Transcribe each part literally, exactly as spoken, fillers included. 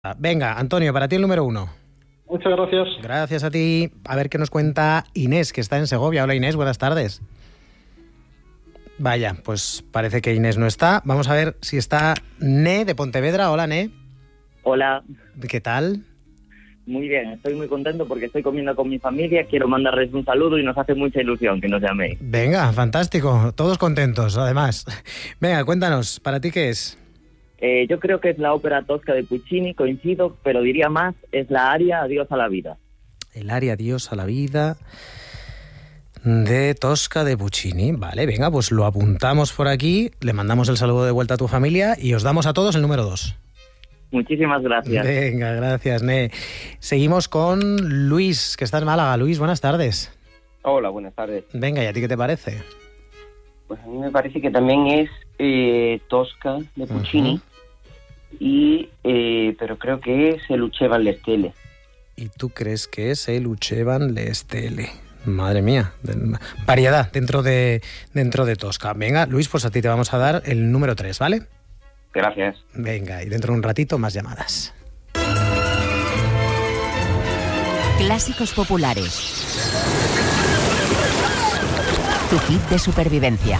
Venga, Antonio, para ti el número uno. Muchas gracias. Gracias a ti. A ver qué nos cuenta Inés, que está en Segovia. Hola Inés, buenas tardes. Vaya, pues parece que Inés no está. Vamos a ver si está Ne de Pontevedra. Hola Ne. Hola. ¿Qué tal? Muy bien, estoy muy contento porque estoy comiendo con mi familia. Quiero mandarles un saludo y nos hace mucha ilusión que nos llaméis. Venga, fantástico. Todos contentos, además. Venga, cuéntanos, ¿para ti qué es? Eh, yo creo que es la ópera Tosca de Puccini, coincido, pero diría más, es la aria Adiós a la vida. El aria Adiós a la vida de Tosca de Puccini. Vale, venga, pues lo apuntamos por aquí, le mandamos el saludo de vuelta a tu familia y os damos a todos el número dos. Muchísimas gracias. Venga, gracias, Ne. Seguimos con Luis, que está en Málaga. Luis, buenas tardes. Hola, buenas tardes. Venga, ¿y a ti qué te parece? Pues a mí me parece que también es eh, Tosca de Puccini, uh-huh. y eh, pero creo que es el Lucevan le Stelle. ¿Y tú crees que es el Lucevan le Stelle? Madre mía, variedad dentro de, dentro de Tosca. Venga, Luis, pues a ti te vamos a dar el número tres, ¿vale? Gracias. Venga, y dentro de un ratito más llamadas. Clásicos populares. Tu kit de supervivencia.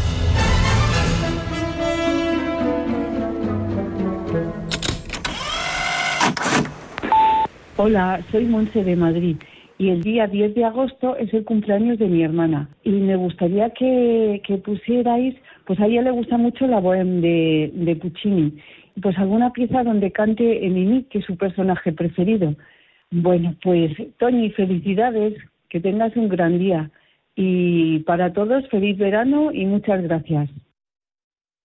Hola, soy Monse de Madrid y el día diez de agosto es el cumpleaños de mi hermana y me gustaría que, que pusierais, pues a ella le gusta mucho la bohème de, de Puccini, pues alguna pieza donde cante Mimi, que es su personaje preferido. Bueno, pues Toñi, felicidades, que tengas un gran día y para todos feliz verano y muchas gracias.